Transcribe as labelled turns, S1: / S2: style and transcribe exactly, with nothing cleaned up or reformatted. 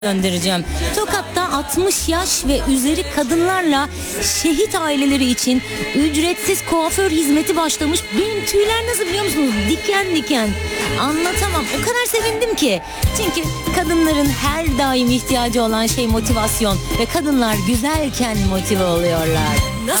S1: göndereceğim. Tokat'ta altmış yaş ve üzeri kadınlarla şehit aileleri için ücretsiz kuaför hizmeti başlamış. Benim tüyler nasıl biliyor musunuz? Diken diken. Anlatamam. O kadar sevindim ki. Çünkü kadınların her daim ihtiyacı olan şey motivasyon ve kadınlar güzelken motive oluyorlar.